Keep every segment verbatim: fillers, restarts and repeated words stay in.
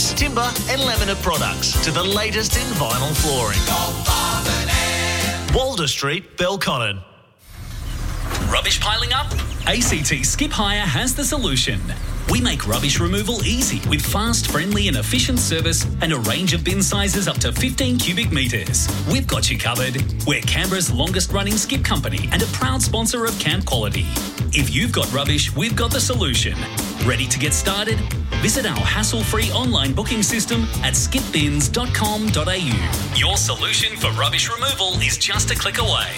Glass, timber and laminate products to the latest in vinyl flooring. Walder Street, Belconnen. Rubbish piling up? A C T Skip Hire has the solution. We make rubbish removal easy with fast, friendly and efficient service and a range of bin sizes up to fifteen cubic metres. We've got you covered. We're Canberra's longest running skip company and a proud sponsor of Camp Quality. If you've got rubbish, we've got the solution. Ready to get started? Visit our hassle-free online booking system at skip bins dot com dot a u. Your solution for rubbish removal is just a click away.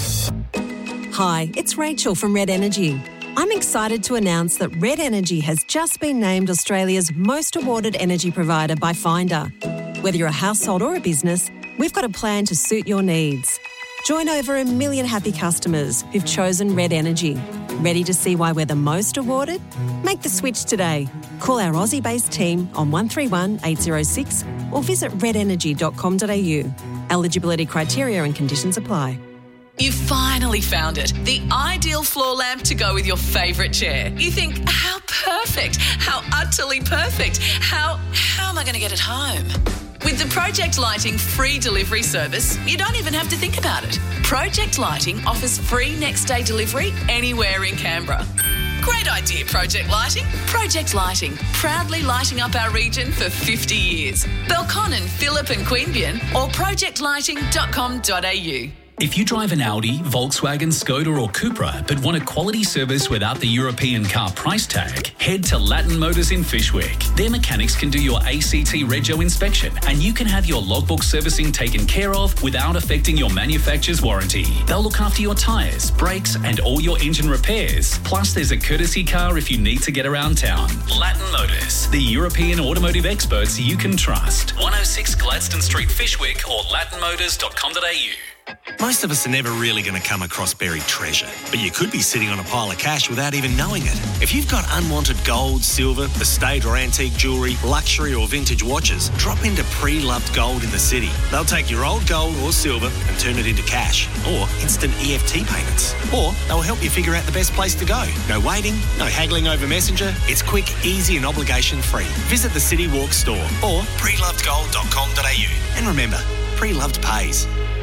Hi, it's Rachel from Red Energy. I'm excited to announce that Red Energy has just been named Australia's most awarded energy provider by Finder. Whether you're a household or a business, we've got a plan to suit your needs. Join over a million happy customers who've chosen Red Energy. Ready to see why we're the most awarded? Make the switch today. Call our Aussie-based team on one three one, eight zero six or visit red energy dot com dot a u. Eligibility criteria and conditions apply. You finally found it. The ideal floor lamp to go with your favourite chair. You think, how perfect, how utterly perfect, how, how am I going to get it home? With the Project Lighting free delivery service, you don't even have to think about it. Project Lighting offers free next day delivery anywhere in Canberra. Great idea, Project Lighting. Project Lighting, proudly lighting up our region for fifty years. Belconnen, Phillip and Queanbeyan or project lighting dot com dot a u. If you drive an Audi, Volkswagen, Skoda or Cupra but want a quality service without the European car price tag, head to Latin Motors in Fyshwick. Their mechanics can do your A C T Rego inspection and you can have your logbook servicing taken care of without affecting your manufacturer's warranty. They'll look after your tyres, brakes and all your engine repairs. Plus there's a courtesy car if you need to get around town. Latin Motors, the European automotive experts you can trust. one oh six Gladstone Street, Fyshwick or latin motors dot com dot a u. Most of us are never really going to come across buried treasure, but you could be sitting on a pile of cash without even knowing it. If you've got unwanted gold, silver, estate or antique jewellery, luxury or vintage watches, drop into Pre-Loved Gold in the city. They'll take your old gold or silver and turn it into cash or instant E F T payments. Or they'll help you figure out the best place to go. No waiting, no haggling over Messenger. It's quick, easy and obligation-free. Visit the City Walk store or pre loved gold dot com dot a u. And remember, Pre-Loved pays.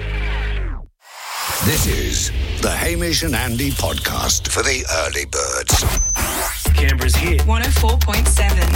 This is the Hamish and Andy podcast for the early birds. Canberra's hit. one oh four point seven.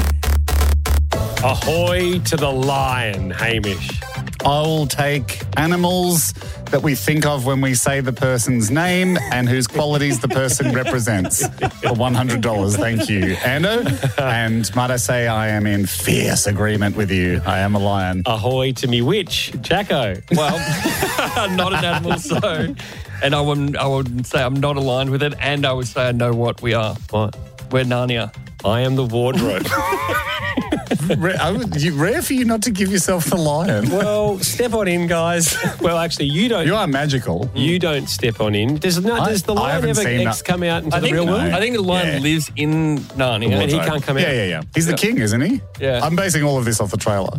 Ahoy to the lion, Hamish. I'll take animals that we think of when we say the person's name and whose qualities the person represents for one hundred dollars. Thank you, Ando. And might I say I am in fierce agreement with you. I am a lion. Ahoy to me witch, Jacko. Well, not an animal, so... And I wouldn't, I would say I'm not aligned with it, and I would say I know what we are. What? We're Narnia. I am the wardrobe. Rare, rare for you not to give yourself the lion. Well, step on in, guys. Well, actually, you don't. You are magical. You don't step on in. Does, no, I, does the lion ever X come out into I the think, real no. world? I think the lion Yeah. lives in Narnia and he can't come yeah, out. Yeah, yeah, yeah. He's Yeah. the king, isn't he? Yeah. I'm basing all of this off the trailer.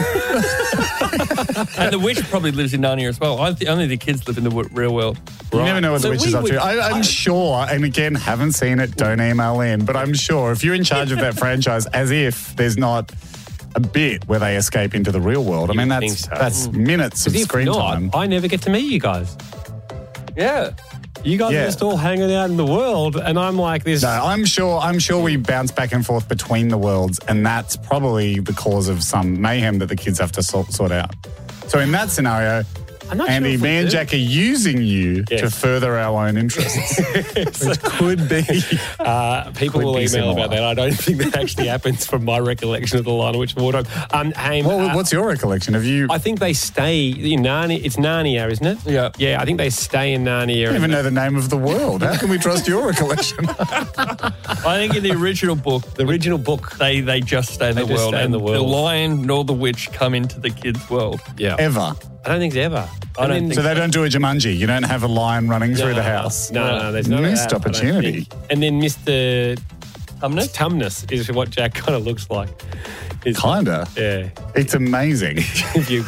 And the witch probably lives in Narnia as well. I th- only the kids live in the w- real world. You never know what So the witch we is up would- to. I, I'm I- sure, and again, haven't seen it, don't email in, but I'm sure if you're in charge of that franchise, as if there's not a bit where they escape into the real world. I You mean, would that's think so. that's minutes of If screen not, time. I never get to meet you guys. Yeah. You guys Yeah. are just all hanging out in the world, and I'm like this. No, I'm sure. I'm sure we bounce back and forth between the worlds, and that's probably the cause of some mayhem that the kids have to sort, sort out. So in that scenario, I'm not Andy, sure if we me and do. Jack are using you Yes. to further our own interests, which could be. Uh, people Could will be email similar. about that. I don't think that actually happens from my recollection of the Lion, Witch, and Wardrobe. Um, hey, What, uh, what's your recollection? Have you? I think they stay in Narnia. It's Narnia, isn't it? Yeah. Yeah, I think they stay in Narnia. I don't even know the name of the world. How can we trust your recollection? I think in the original book, The original book. they they just stay in They the just world, stay in and the world. the lion nor the witch come into the kids' world. Yeah. Ever. I don't think it's ever. I don't think So they don't do a Jumanji. You don't have a lion running through the house. No, no, there's no Missed that, I don't opportunity. think. And then Mister Tumnus? Tumnus is what Jack kind of looks like. Is- Kinda. Yeah. It's amazing. You-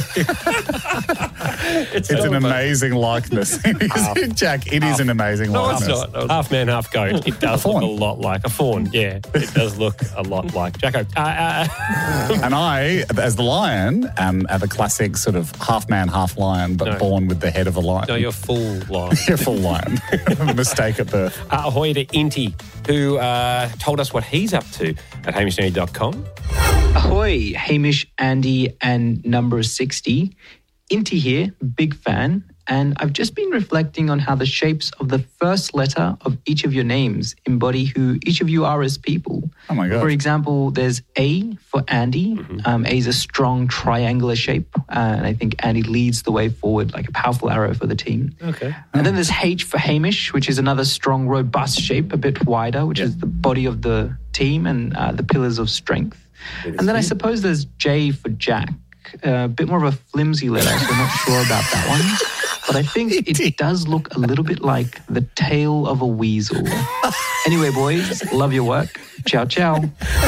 It's an amazing likeness. Jack, it is an amazing No, it's likeness. not. No, half man, half goat. It does look fawn. a lot like a fawn. Yeah, it does look a lot like Jacko. Uh, uh, And I, as the lion, am a classic sort of half man, half lion, but No. born with the head of a lion. no, you're full lion. You're full lion. Mistake at birth. Uh, ahoy to Inti, who uh, told us what he's up to at hamish andy dot com. Ahoy, Hamish, Andy, and number sixty. Inti here, big fan. And I've just been reflecting on how the shapes of the first letter of each of your names embody who each of you are as people. Oh my God. For example, there's A for Andy. Um, A is a strong triangular shape. Uh, and I think Andy leads the way forward like a powerful arrow for the team. Okay. And then there's H for Hamish, which is another strong, robust shape, a bit wider, which is the body of the team and uh, the pillars of strength. And then I suppose there's J for Jack, uh, a bit more of a flimsy letter, so I'm not sure about that one. But I think it does look a little bit like the tail of a weasel. Anyway, boys, love your work. Ciao, ciao.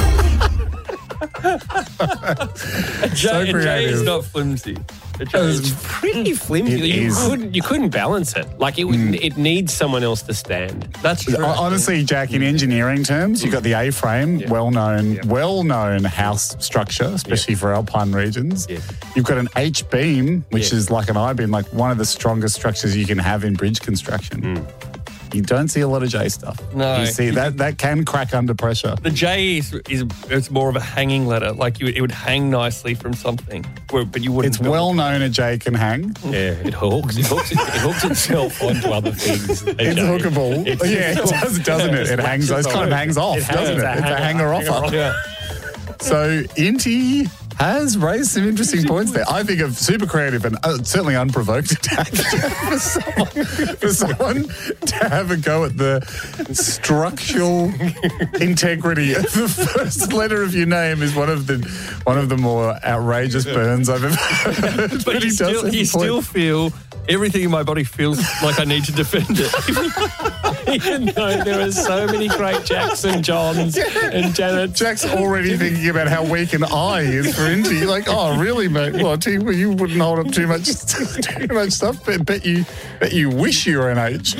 Jay, Jay creative. is not flimsy. It's pretty flimsy. It you, is. couldn't, you couldn't balance it. Like it, would, it needs someone else to stand. That's true. Honestly, Jack, in engineering terms, you've got the A-frame, well-known, well-known house structure, especially for alpine regions. Yeah. You've got an H-beam, which Yeah. is like an I-beam, like one of the strongest structures you can have in bridge construction. You don't see a lot of J stuff. No. You see, that that can crack under pressure. The J is, is it's more of a hanging letter. Like you, it would hang nicely from something, where, but you wouldn't. It's build- well known a J can hang. Yeah, it hooks. It hooks, it, it hooks itself onto other things. It's hookable. It's- yeah, it does, doesn't it? It hangs. It kind of hangs off, It hangs- doesn't it? it's a It's a hanger- hanger-offer. Yeah. So Inti has raised some interesting points there. I think of super creative and uh, certainly unprovoked attack for someone, for someone to have a go at the structural integrity of the first letter of your name is one of the one of the more outrageous burns I've ever heard. But, But he you does still, have a you point. still feel everything in my body feels like I need to defend it. Even though there are so many great Jacks and Johns and Janet. Jack's already thinking about how weak an I is for Inti. You're like, oh, really, mate? Well, T, well, you wouldn't hold up too much, too much stuff. But bet you, bet you wish you were an H.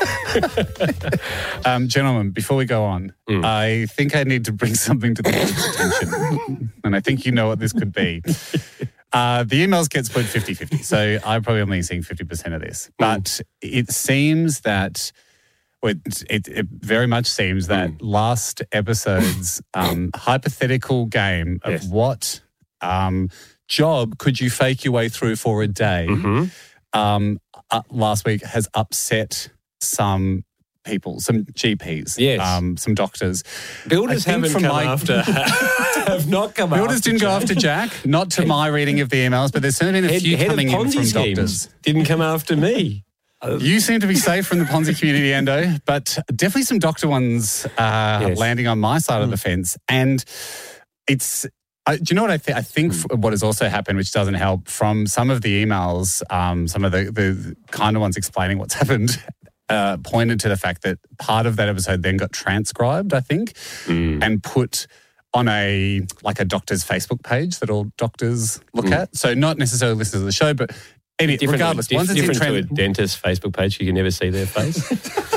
um, gentlemen, before we go on, Mm. I think I need to bring something to the board's attention, and I think you know what this could be. Uh, the emails get split fifty-fifty, so I'm probably only seeing fifty percent of this. But it seems that, well, it, it, it very much seems that last episode's um, hypothetical game of Yes. what um, job could you fake your way through for a day um, uh, last week has upset some people, some G Ps, Yes. um, some doctors. Builders I think haven't from come my- after. have not come Builders after. didn't go Jack. after Jack, not to my reading of the emails, but there's certainly been a Head, few head of coming in Ponzi from schemes doctors. didn't come after me. You seem to be safe from the Ponzi community, Endo, but definitely some doctor ones uh, Yes. landing on my side of the fence. And it's, uh, do you know what I think? I think f- what has also happened, which doesn't help, from some of the emails, um, some of the, the kind of ones explaining what's happened, uh, pointed to the fact that part of that episode then got transcribed, I think, and put on a like a doctor's Facebook page that all doctors look at. So not necessarily listen to the show, but any, Different, regardless, diff- once it's in different to a trend, dentist's Facebook page, you can never see their face.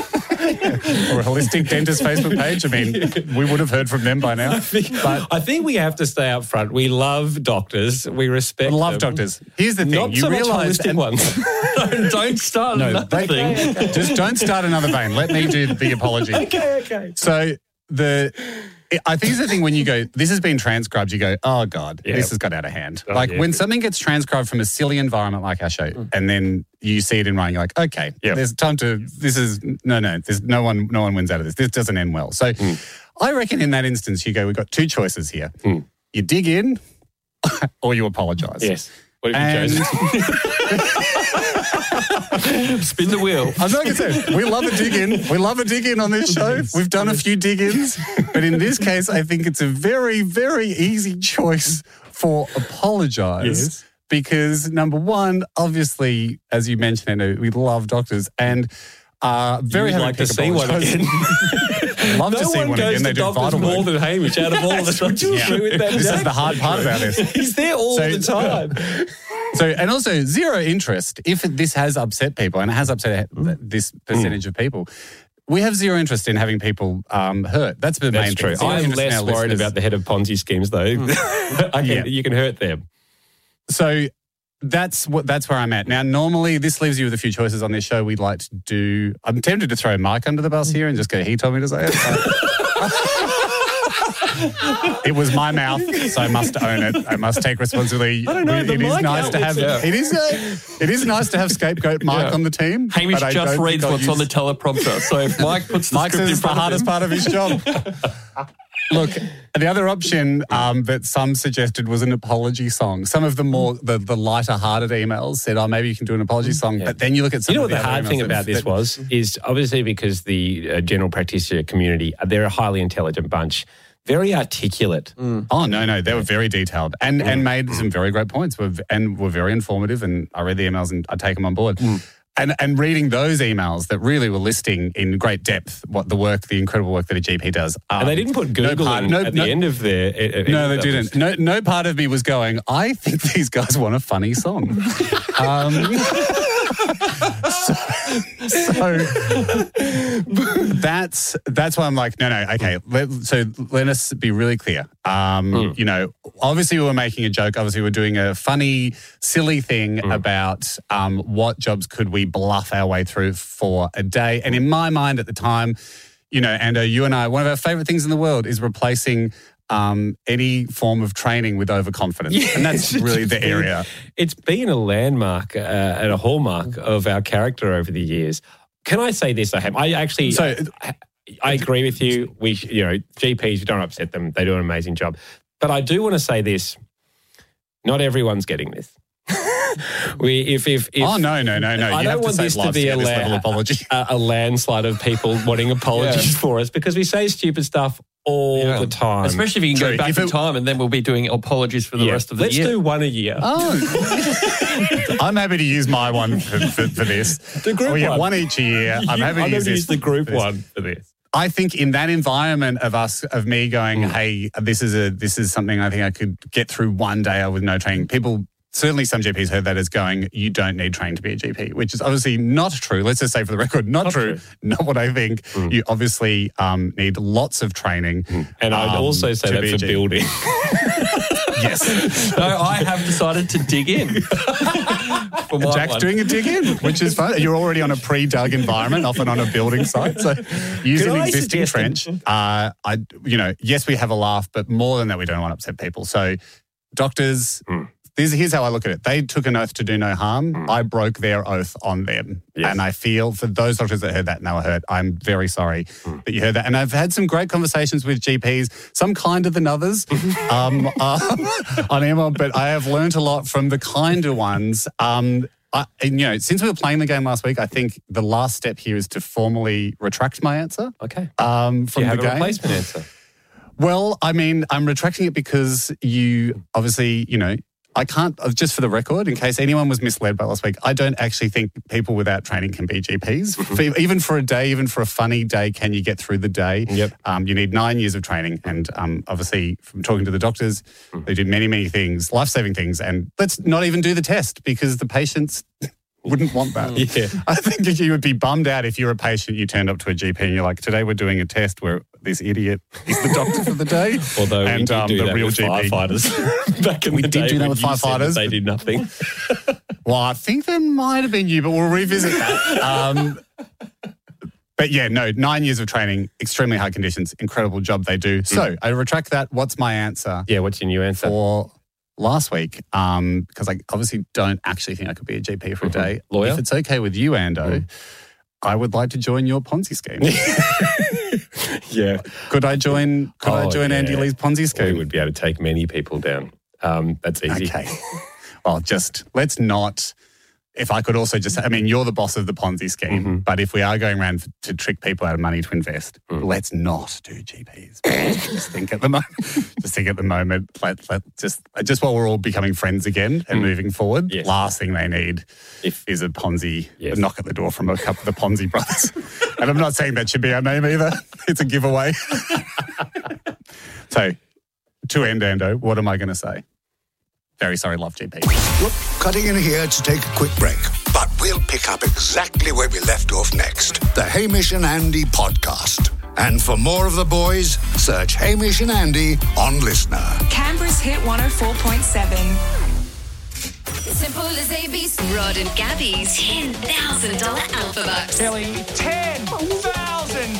or a holistic dentist Facebook page. I mean, we would have heard from them by now. But I think we have to stay up front. We love doctors. We respect I love them. doctors. Here's the thing: Not you so much realise holistic ones. don't, don't start No, another they- thing. just don't start another vein. Let me do the apology. okay, okay. So the. I think it's the thing when you go, this has been transcribed, you go, oh, God, Yeah. this has got out of hand. Oh, like yeah. when something gets transcribed from a silly environment like our show, and then you see it in writing, you're like, okay, Yeah. there's time to, this is, no, no, there's no one, no one wins out of this. This doesn't end well. So I reckon in that instance, you go, we've got two choices here. You dig in or you apologise. Yes. What have you And- chosen? Spin the wheel. I'm not going to say, we love a dig in. We love a dig in on this show. We've done a few dig ins. But in this case, I think it's a very, very easy choice for apologise. Yes. Because number one, obviously, as you mentioned, Anna, we love doctors and uh, very You'd happy like to pick see one apologise. again. I'd love no to see one one goes again. They to do doctors vital more work. than Hamish out of all of us. Would you Yeah. agree with that, This Jack? is the hard part about this. He's there all So- the time. So, and also zero interest. If this has upset people, and it has upset this percentage of people, we have zero interest in having people um, hurt. That's the That's main true. thing. Zero I'm interest in less our worried listeners. about the head of Ponzi schemes, though. I can, Yeah. You can hurt them. So that's what that's where I'm at now. Normally, this leaves you with a few choices on this show. We'd like to do. I'm tempted to throw Mike under the bus here and just go. He told me to say it. It was my mouth, so I must own it. I must take responsibility. I don't know, It the is Mike nice to have. outlets, yeah. It is. Uh, it is nice to have scapegoat Mike Yeah. on the team. Hamish but I just don't reads think I'll what's on the use- teleprompter. So if Mike puts the Mike script says in it's the front of hardest him, part of his job. Look, the other option um, that some suggested was an apology song. Some of the more the, the lighter-hearted emails said, "Oh, maybe you can do an apology song." But then you look at some You know of what the other hard emails thing that- about this that- was is obviously because the uh, general practitioner community, they're a highly intelligent bunch, very articulate. Oh no, no, they were very detailed and and made some very great points. Were and were very informative. And I read the emails and I take them on board. And and reading those emails that really were listing in great depth what the work, the incredible work that a G P does. Um, And they didn't put no Google part- in no- at no- the end of their. uh, uh, No, they that didn't. was- No, no part of me was going, I think these guys want a funny song. um, so, so that's that's why I'm like, no, no, okay. Let, so let us be really clear. Um, Mm. You know, obviously we were making a joke. Obviously we we're doing a funny, silly thing Mm. about um, what jobs could we bluff our way through for a day. And in my mind at the time, you know, Ando, you and I, one of our favourite things in the world is replacing um, any form of training with overconfidence. Yeah, and that's it's really the been- area. It's been a landmark uh, and a hallmark of our character over the years. Can I say this? I have. I actually. So- I, I agree with you. We, sh- you know, G Ps. You don't upset them. They do an amazing job. But I do want to say this: not everyone's getting this. we, if, if, if Oh, no, no, no, no. I You don't have to want say this to love be to a, get this la- level of apology. a, a landslide of people wanting apologies for us because we say stupid stuff all Yeah. the time. especially if you can True. go back If in it- time and then we'll be doing apologies for the Yeah. rest of the Let's year. do one a year. Oh, I'm happy to use my one for, for, for this. The group oh, yeah, one. one each a year. I'm You- happy to I'm use gonna this. use the group for this. one for this. I think in that environment of us, of me going, hey, this is a this is something I think I could get through one day with no training. People, certainly some G Ps heard that as going, you don't need training to be a G P, which is obviously not true. Let's just say for the record, not, Not true. true. Not what I think. You obviously um, need lots of training. And I'd um, also say to that be a for G P. building. Yes. No, I have decided to dig in. For my Jack's one. doing a dig in, which is fun. You're already on a pre-dug environment, often on a building site. So using Can an I existing suggest- trench, uh, I, you know, yes, we have a laugh, but more than that, we don't want to upset people. So doctors, Mm. this, here's how I look at it. They took an oath to do no harm. I broke their oath on them. Yes. And I feel for those doctors that heard that and they were hurt, I'm very sorry that you heard that. And I've had some great conversations with G Ps, some kinder than others um, uh, on email, but I have learned a lot from the kinder ones. Um, I, and, you know, since we were playing the game last week, I think the last step here is to formally retract my answer Okay. um, Do from you the have a game. replacement answer? Well, I mean, I'm retracting it because you obviously, you know, I can't, just for the record, in case anyone was misled by last week, I don't actually think people without training can be G Ps. For, even for a day, even for a funny day, can you get through the day? Yep. Um, you need nine years of training. And um, obviously, from talking to the doctors, they do many, many things, life-saving things. And let's not even do the test because the patients wouldn't want that. Yeah. I think you would be bummed out if you're a patient, you turned up to a G P and you're like, today we're doing a test where this idiot is the doctor for the day. Although and we did um, do the that real with G P. firefighters back in We the did day do that when with you said firefighters. that they did nothing. Well, I think there might have been you, but we'll revisit that. Um, but yeah, no, nine years of training, extremely high conditions, incredible job they do. So I retract that. What's my answer Yeah, what's your new answer? for last week? Um, because I obviously don't actually think I could be a G P for a day. Lawyer? If it's okay with you, Ando, I would like to join your Ponzi scheme. Yeah. Could I join? Could I Oh, join yeah. Andy Lee's Ponzi We scheme? would be able to take many people down. Um, that's easy. Okay. Well, just let's not. if I could also just, I mean, you're the boss of the Ponzi scheme, Mm-hmm. but if we are going around f- to trick people out of money to invest, Mm. let's not do G Ps. just think at the moment, just think at the moment, let, let just just while we're all becoming friends again and Mm. moving forward, Yes. last thing they need If- is a Ponzi, Yes. a knock at the door from a couple of the Ponzi brothers. And I'm not saying that should be our name either. It's a giveaway. So, to end, Ando, what am I going to say? Very sorry, love G P. Look, cutting in here to take a quick break. But we'll pick up exactly where we left off next. The Hamish and Andy podcast. And for more of the boys, search Hamish and Andy on Listener. Canberra's Hit one oh four point seven. Simple as A B C. Rod and Gabby's ten thousand dollars Alpha Bucks. Kelly, ten thousand.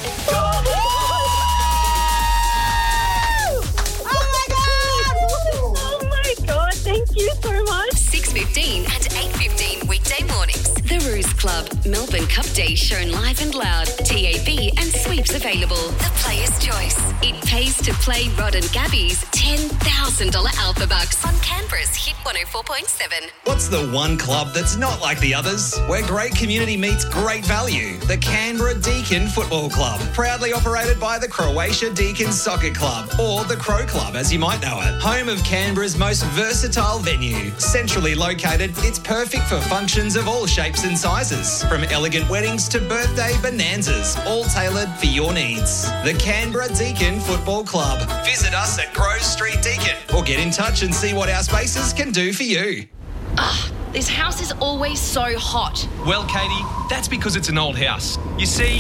God, thank you so much. six fifteen and eight fifteen weekday mornings. The Ruse Club, Melbourne Cup Day shown live and loud. T A B and sweeps available. The Player's Choice. It pays to play Rod and Gabby's ten thousand dollars Alpha Bucks on Canberra's Hit one oh four point seven. What's the one club that's not like the others? Where great community meets great value. The Canberra Deakin Football Club. Proudly operated by the Croatia Deakin Soccer Club, or the Crow Club as you might know it. Home of Canberra's most versatile venue. Centrally located, it's perfect for functions of all shapes and sizes. From elegant weddings to birthday bonanzas, all tailored for your needs. The Canberra Deakin Football Club. Visit us at Grove Street Deakin or get in touch and see what our spaces can do for you. Ah, this house is always so hot. Well, Katie, that's because it's an old house. You see...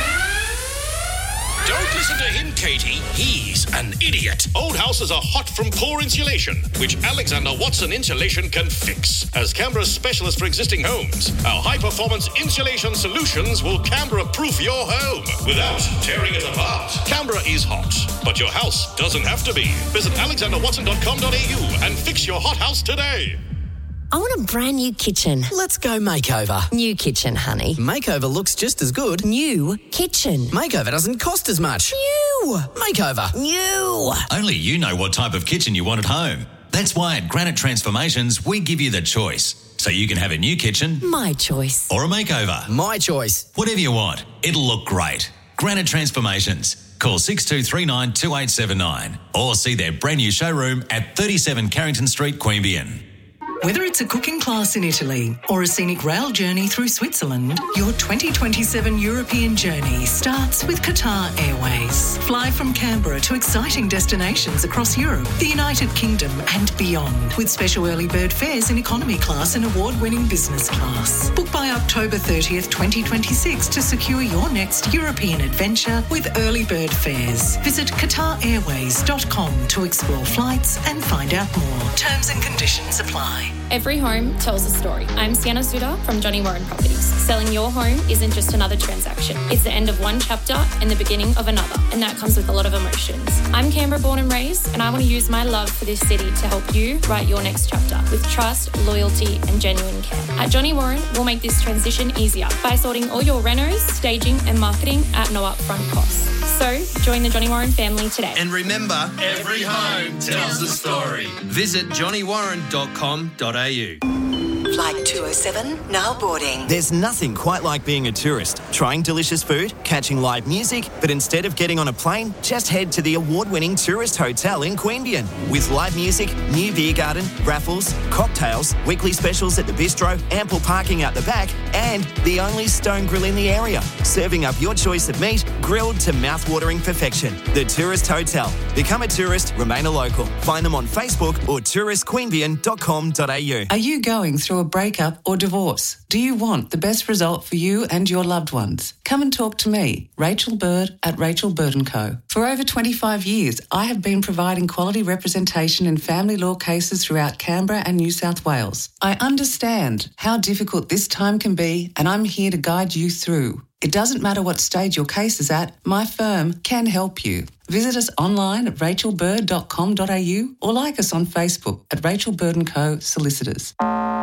Don't listen to him, Katie. He's an idiot. Old houses are hot from poor insulation, which Alexander Watson Insulation can fix. As Canberra's specialist for existing homes, our high-performance insulation solutions will Canberra-proof your home without tearing it apart. Canberra is hot, but your house doesn't have to be. Visit alexander watson dot com dot a u and fix your hot house today. I want a brand new kitchen. Let's go makeover. New kitchen, honey. Makeover looks just as good. New kitchen. Makeover doesn't cost as much. New. Makeover. New. Only you know what type of kitchen you want at home. That's why at Granite Transformations, we give you the choice. So you can have a new kitchen. My choice. Or a makeover. My choice. Whatever you want. It'll look great. Granite Transformations. Call six two three nine, two eight seven nine or see their brand new showroom at thirty-seven Carrington Street, Queanbeyan. Whether it's a cooking class in Italy or a scenic rail journey through Switzerland, your twenty twenty-seven European journey starts with Qatar Airways. Fly from Canberra to exciting destinations across Europe, the United Kingdom and beyond, with special early bird fares in economy class and award-winning business class. Book by October thirtieth, twenty twenty-six to secure your next European adventure with early bird fares. Visit qatar airways dot com to explore flights and find out more. Terms and conditions apply. Every home tells a story. I'm Sienna Suda from Johnny Warren Properties. Selling your home isn't just another transaction. It's the end of one chapter and the beginning of another, and that comes with a lot of emotions. I'm Canberra born and raised, and I want to use my love for this city to help you write your next chapter with trust, loyalty, and genuine care. At Johnny Warren, we'll make this transition easier by sorting all your renos, staging, and marketing at no upfront costs. So, join the Johnny Warren family today. And remember, every home tells a story. Visit johnny warren dot com dot a u. Flight two oh seven, now boarding. There's nothing quite like being a tourist, trying delicious food, catching live music, but instead of getting on a plane, just head to the award-winning tourist hotel in Queanbeyan. With live music, new beer garden, raffles, cocktails, weekly specials at the bistro, ample parking out the back, and the only stone grill in the area, serving up your choice of meat, grilled to mouth-watering perfection. The Tourist Hotel. Become a tourist, remain a local. Find them on Facebook or tourist queanbeyan dot com dot a u. Are you going through a breakup or divorce? Do you want the best result for you and your loved ones? Come and talk to me, Rachel Bird at Rachel Bird and Co. For over twenty-five years, I have been providing quality representation in family law cases throughout Canberra and New South Wales. I understand how difficult this time can be, and I'm here to guide you through. It doesn't matter what stage your case is at, my firm can help you. Visit us online at rachel bird dot com dot a u or like us on Facebook at Rachel Bird and Co. Solicitors.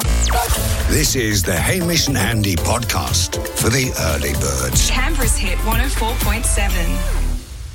This is the Hamish and Andy podcast for the early birds. Canberra's Hit one oh four point seven.